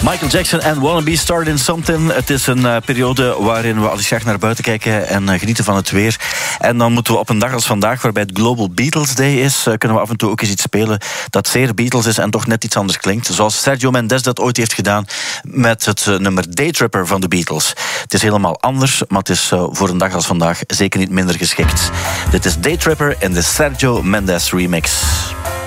Michael Jackson en Wannabe Started in Something. Het is een periode waarin we altijd graag naar buiten kijken en genieten van het weer. En dan moeten we op een dag als vandaag, waarbij het Global Beatles Day is, kunnen we af en toe ook eens iets spelen dat zeer Beatles is en toch net iets anders klinkt. Zoals Sergio Mendes dat ooit heeft gedaan met het nummer Daytripper van de Beatles. Het is helemaal anders, maar het is voor een dag als vandaag zeker niet minder geschikt. Dit is Daytripper in de Sergio Mendes remix.